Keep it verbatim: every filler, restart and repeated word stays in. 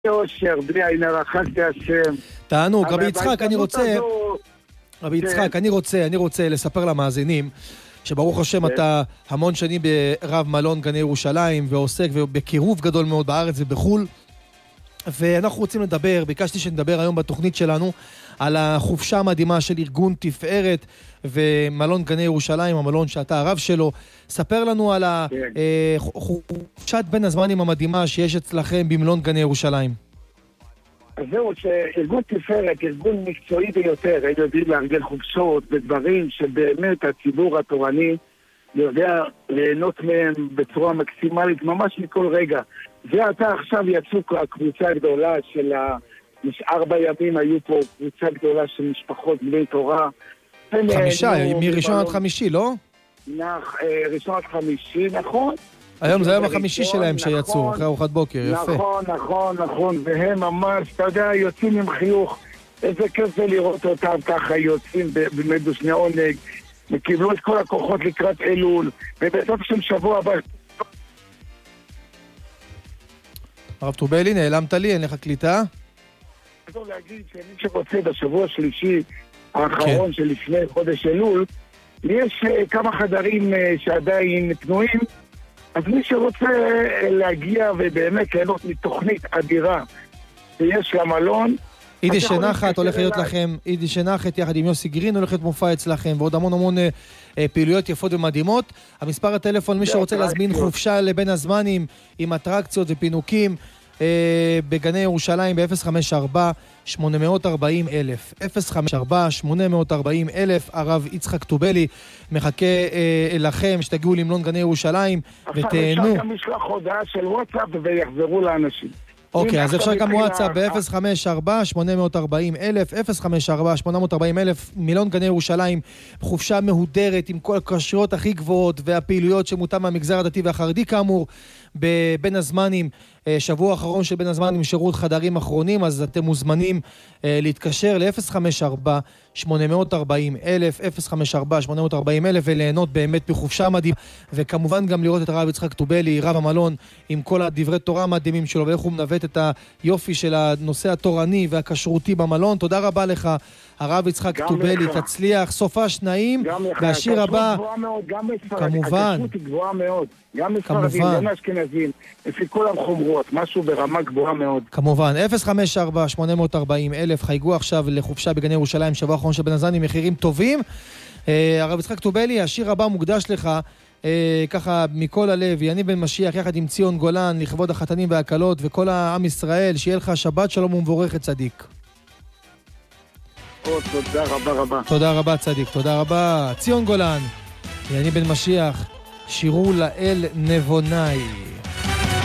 אושר, בלי עין הרע, חסדי השם. תענוג, רבי יצחק, אני רוצה, הזו... רבי יצחק, אני רוצה, אני רוצה לספר למאזינים, שברוך השם אתה המון שנים ברב מלון גני ירושלים, ועוסק בקירוב גדול מאוד בארץ ובחול, ואנחנו רוצים לדבר, ביקשתי שנדבר היום בתוכנית שלנו, על החופשה המדהימה של ארגון תפארת ומלון גני ירושלים, המלון שאתה הרב שלו. ספר לנו על החופשת בין הזמנים המדהימה שיש אצלכם במלון גני ירושלים. אז זהו, שארגון תפארת, ארגון מקצועי ביותר, הם יודעים לארגן חופשות ודברים שבאמת הציבור התורני יודע ליהנות מהם בצורה מקסימלית, ממש מכל רגע. ואתה עכשיו יצאו הקבוצה הגדולה של ה... ארבע ימים היו פה קבוצה גדולה של משפחות בני תורה. חמישה, מראשון עד חמישי, לא? ראשון עד חמישי, נכון. היום זה היום החמישי שלהם שיצאו, אחרי ארוחת בוקר, יפה. נכון, נכון, נכון, והם ממש, אתה יודע, יוצאים עם חיוך. איזה כיף זה לראות אותם ככה, יוצאים במדושני עונג, וקיבלו את כל הכוחות לקראת אלול, ובסוף של שבוע הבא... הרב טובלי, נעלמת לי, אין לך קליטה? אני רוצה להגיד שמי שרוצה בשבוע השלישי האחרון שלפני חודש אלול, יש כמה חדרים שעדיין פנויים, אז מי שרוצה להגיע ובאמת ליהנות מתוכנית אדירה שיש למלון, אידי שנחת הולך להיות לכם, אידי שנחת יחד עם יוסי גרין הולכת מופע אצלכם, ועוד המון המון פעילויות יפות ומדהימות. המספר הטלפון, מי שרוצה להזמין חופשה לבין הזמנים עם אטרקציות ופינוקים בגני ירושלים ב-אפס חמש ארבע שמונה ארבע אפס אפס אפס חמש ארבע שמונה ארבע אפס. הרב יצחק טובלי מחכה לכם שתגיעו למלון גני ירושלים ותהנו. אפשר גם לשלוח הודעה של וואטסאפ ויחזרו לאנשים. אוקיי, אז אפשר גם וואטסאפ ב-אפס חמש ארבע שמונה ארבע אפס אפס חמש ארבע שמונה ארבע אפס. מלון גני ירושלים, חופשה מהודרת עם כל הכשרויות הכי גבוהות והפעילויות שמותאם מהמגזר הדתי והחרדי כאמור. בין הזמנים, שבוע האחרון של בין הזמנים שירות חדרים אחרונים, אז אתם מוזמנים להתקשר ל-אפס חמש ארבע שמונה ארבע אפס אפס חמש ארבע שמונה ארבע אפס וליהנות באמת בחופשה מדהים, וכמובן גם לראות את הרב יצחק טובלי, רב המלון, עם כל הדברי תורה המדהימים שלו ואיך הוא מנווט את היופי של הנושא התורני והכשרותי במלון. תודה רבה לך הרב יצחק טובלי, תצליח, סופש נעים, והשיר הבא כמובן הכשרות היא גבוהה מאוד, גם מספרדים, גם אשכנזים, לפי כל החומרות, משהו ברמה גבוהה מאוד. כמובן, אפס חמש ארבע שמונה ארבע אפס, חייגו עכשיו לחופשה בגני ירושלים, שבוע האחרון של בן הזמנים, מחירים טובים. הרב יצחק טובלי, השיר הבא מוקדש לך, ככה מכל הלב, יניב בן משיח יחד עם ציון גולן, לכבוד החתנים והקלות וכל העם ישראל, שיהיה לך שבת שלום ומבורכת צדיק. תודה רבה רבה. תודה רבה צדיק, תודה רבה. ציון גולן, יניב בן משיח, שירו לאל נבוני.